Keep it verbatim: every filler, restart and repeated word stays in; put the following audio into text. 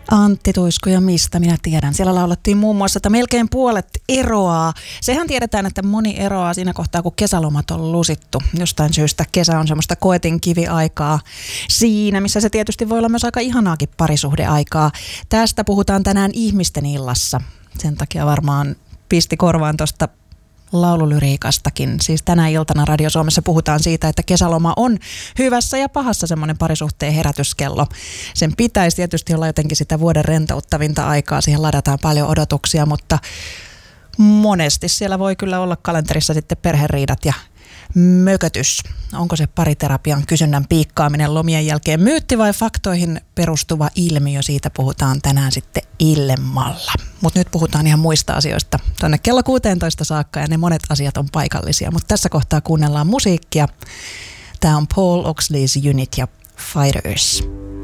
Antti Tuisku ja mistä minä tiedän. Siellä laulettiin muun muassa, että melkein puolet eroaa. Sehän tiedetään, että moni eroaa siinä kohtaa, kun kesälomat on lusittu. Jostain syystä kesä on semmoista koetinkiviaikaa siinä, missä se tietysti voi olla myös aika ihanaakin parisuhdeaikaa. Tästä puhutaan tänään ihmisten illassa. Sen takia varmaan pisti korvaan tuosta laululyriikastakin. Siis tänä iltana Radio Suomessa puhutaan siitä, että kesäloma on hyvässä ja pahassa semmoinen parisuhteen herätyskello. Sen pitäisi tietysti olla jotenkin sitä vuoden rentouttavinta aikaa. Siihen ladataan paljon odotuksia, mutta monesti siellä voi kyllä olla kalenterissa sitten perheriidat ja mökötys. Onko se pariterapian kysynnän piikkaaminen lomien jälkeen myytti vai faktoihin perustuva ilmiö? Siitä puhutaan tänään sitten illemmalla. Mutta nyt puhutaan ihan muista asioista tuonne kello kuusitoista saakka ja ne monet asiat on paikallisia. Mutta tässä kohtaa kuunnellaan musiikkia. Tämä on Paul Oxley's Unit ja Fighters.